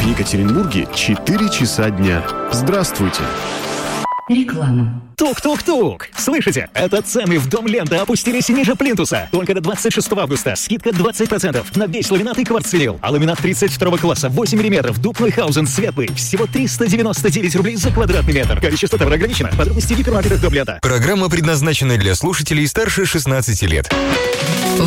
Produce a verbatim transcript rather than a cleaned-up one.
в Екатеринбурге четыре часа дня. Здравствуйте. Реклама. Тук-тук-тук! Слышите? Это цены в Дом Лента опустились ниже плинтуса. Только до двадцать шестого августа. Скидка двадцать процентов на весь ламинат и кварцвинил. А ламинат тридцать второго класса восемь миллиметров. Дуб Нойхаузен светлый. Всего триста девяносто девять рублей за квадратный метр. Количество товара ограничено. Подробности в гипермаркетах Дом Лента. Программа предназначена для слушателей старше шестнадцати лет.